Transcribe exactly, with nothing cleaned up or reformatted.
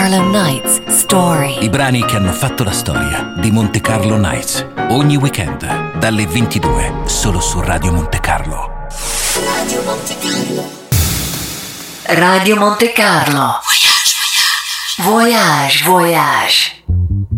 Carlo Nights Story. I brani che hanno fatto la storia di Monte Carlo Nights. Ogni weekend dalle ventidue solo su Radio Monte Carlo. Radio Monte Carlo. Radio Monte Carlo. Voyage, voyage. Voyage.